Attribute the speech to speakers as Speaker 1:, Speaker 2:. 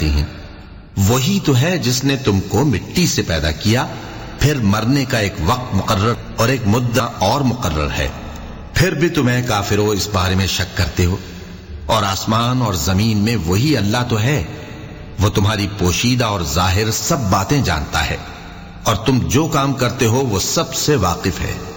Speaker 1: करती हैं। वही तो है जिसने तुमको मिट्टी से पैदा किया, फिर मरने का एक वक्त मुकर्रर और एक मुद्दा और मुकर्रर है, फिर भी तुम्हें काफिरों इस बारे में शक करते हो। और आसमान और जमीन में वही अल्लाह तो है, वो तुम्हारी पोशीदा और जाहिर सब बातें जानता है, और तुम जो काम करते हो वो सबसे वाकिफ है।